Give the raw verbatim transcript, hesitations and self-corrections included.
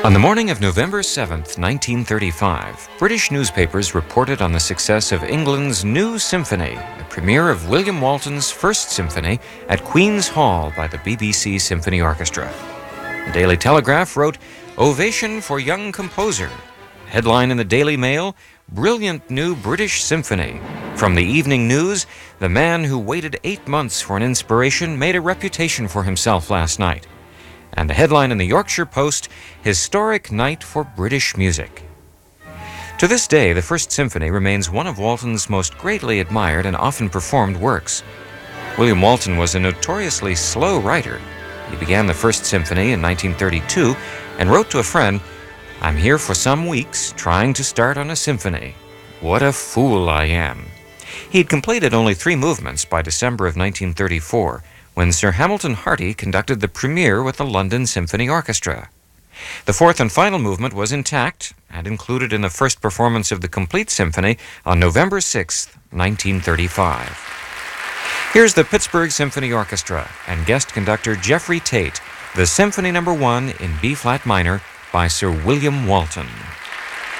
On the morning of November seventh, nineteen thirty-five, British newspapers reported on the success of England's New Symphony, the premiere of William Walton's First Symphony at Queen's Hall by the B B C Symphony Orchestra. The Daily Telegraph wrote, "Ovation for young composer." Headline in the Daily Mail, "Brilliant new British symphony." From the Evening News, "The man who waited eight months for an inspiration made a reputation for himself last night." And a headline in the Yorkshire Post, "Historic night for British music." To this day, the First Symphony remains one of Walton's most greatly admired and often performed works. William Walton was a notoriously slow writer. He began the First Symphony in nineteen thirty-two and wrote to a friend, "I'm here for some weeks trying to start on a symphony. What a fool I am." He'd completed only three movements by December of nineteen thirty-four, when Sir Hamilton Harty conducted the premiere with the London Symphony Orchestra. The fourth and final movement was intact and included in the first performance of the complete symphony on November sixth, nineteen thirty-five. Here's the Pittsburgh Symphony Orchestra and guest conductor Jeffrey Tate, the Symphony Number One in B-flat minor by Sir William Walton.